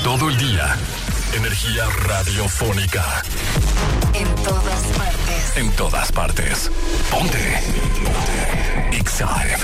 todo el día. Energía radiofónica. En todas partes. En todas partes. Ponte. Ponte. XAFM.